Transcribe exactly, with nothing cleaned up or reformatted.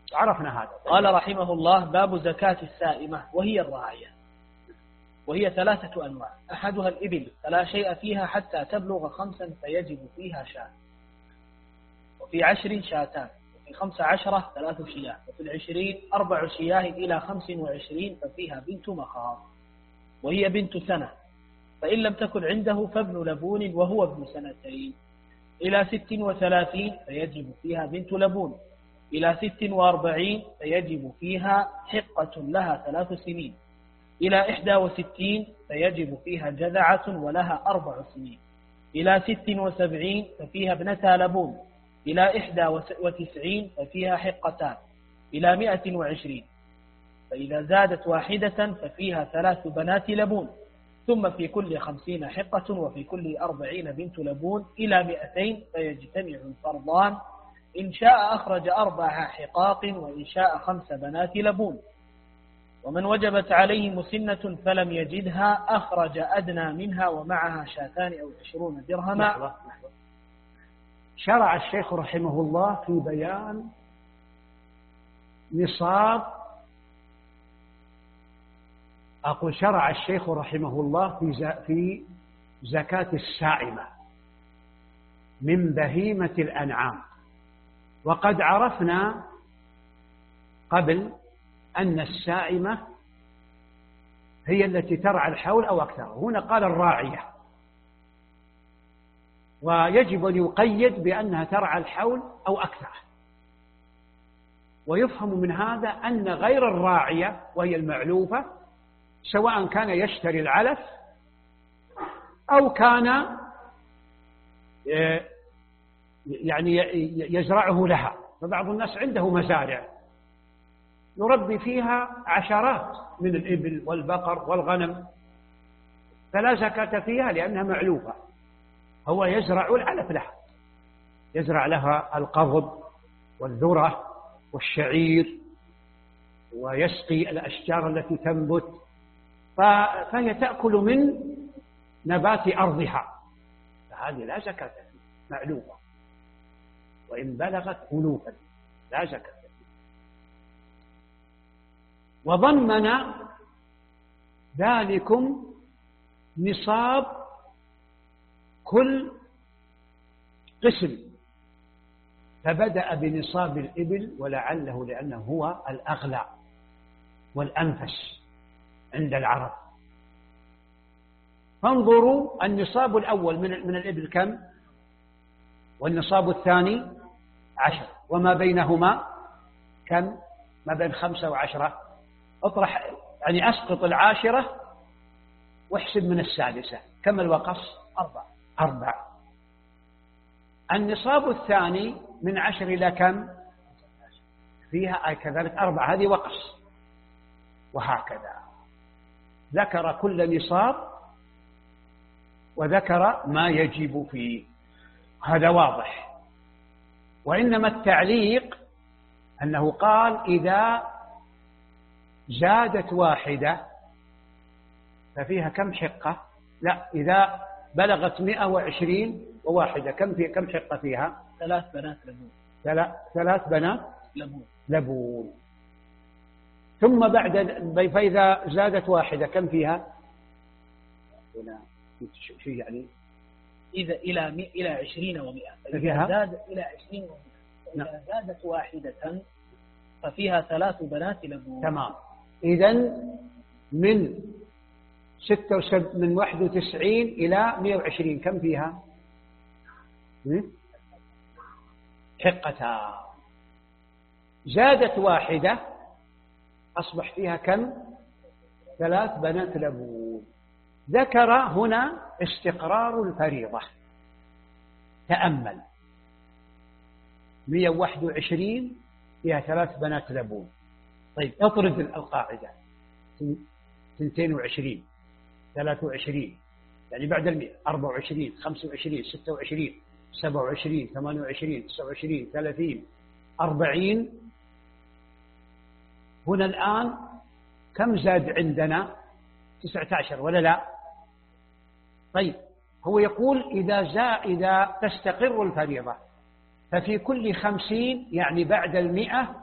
عرفنا هذا. قال رحمه الله: باب زكاة السائمة وهي الراعية، وهي ثلاثة أنواع: أحدها الإبل فلا شيء فيها حتى تبلغ خمسا فيجب فيها شاة، وفي عشر شاتان، وفي خمس عشرة ثلاث شياه، وفي العشرين أربع شياه إلى خمس وعشرين ففيها بنت مخاض وهي بنت سنة، فإن لم تكن عنده فابن لبون وهو ابن سنتين، إلى ست وثلاثين فيجب فيها بنت لبون، إلى ست وأربعين فيجب فيها حقة لها ثلاث سنين، إلى إحدى وستين فيجب فيها جذعة ولها أربع سنين، إلى ست وسبعين ففيها ابنتا لبون، إلى إحدى وتسعين ففيها حقتان، إلى مائة وعشرين، فإذا زادت واحدة ففيها ثلاث بنات لبون، ثم في كل خمسين حقة، وفي كل أربعين بنت لبون، إلى مئتين فيجتمع الفرضان، إن شاء أخرج أربع حقاق، وإن شاء خمس بنات لبون. ومن وجبت عليه مسنة فلم يجدها أخرج أدنى منها ومعها شاتان أو عشرون درهما. لحظة. شرع الشيخ رحمه الله في بيان نصاب أقول شرع الشيخ رحمه الله في في زكاة السائمة من بهيمة الأنعام. وقد عرفنا قبل أن السائمة هي التي ترعى الحول أو أكثر، هنا قال الراعية، ويجب أن يقيد بأنها ترعى الحول أو أكثر. ويفهم من هذا أن غير الراعية وهي المعلوفة سواء كان يشتري العلف أو كان يعني يزرعه لها، فبعض الناس عنده مزارع يربي فيها عشرات من الإبل والبقر والغنم، فلا زكاة فيها لأنها معلوفة، هو يزرع العلف لها، يزرع لها القضب والذرة والشعير ويسقي الأشجار التي تنبت، فهي تأكل من نبات أرضها، فهذه لا زكاة فيها، معلوفة، وإن بلغت ألوفا لا زكاة فيها. وضمن ذلكم نصاب كل قسم، فبدأ بنصاب الإبل ولعله لأنه هو الأغلى والأنفس عند العرب. فانظروا النصاب الأول من من الإبل كم، والنصاب الثاني عشر، وما بينهما كم، ما بين خمسة وعشرة. اطرح يعني أسقط العاشرة واحسب من السادسة، كم الوقص؟ أربع أربع. النصاب الثاني من عشر إلى كم فيها كذلك أربع، هذه وقص، وهكذا ذكر كل نصاب وذكر ما يجب فيه، هذا واضح. وإنما التعليق أنه قال إذا زادت واحدة ففيها كم حقة؟ لا، إذا بلغت مئة وعشرين وواحدة كم في كم حقة فيها؟ ثلاث بنات لبون. ثلاث بنات لبون. لبون. ثم بعد فإذا زادت واحدة كم فيها؟ هنا شو يعني؟ إذا إلى مئة إلى عشرين ومئة، فإذا زادت إلى عشرين ومئة، فإذا زادت واحدة ففيها ثلاث بنات لبون. تمام. إذن من ستة وسب من واحد وتسعين إلى مئة وعشرين كم فيها؟ حقتها. زادت واحدة أصبح فيها كم؟ ثلاث بنات لبون. ذكر هنا استقرار الفريضة. تأمل، مئة وواحد وعشرين فيها ثلاث بنات لبون. طيب اطرد القاعدة، اثنتين وعشرين، ثلاثة وعشرين، يعني بعد المئة، أربعة وعشرين، خمسة وعشرين، ستة وعشرين، سبعة وعشرين، ثمانية وعشرين، تسعة وعشرين، ثلاثين، أربعين. هنا الآن كم زاد عندنا؟ تسعة عشر ولا لا؟ طيب هو يقول إذا زاد إذا تستقر الفريضة ففي كل خمسين، يعني بعد المئة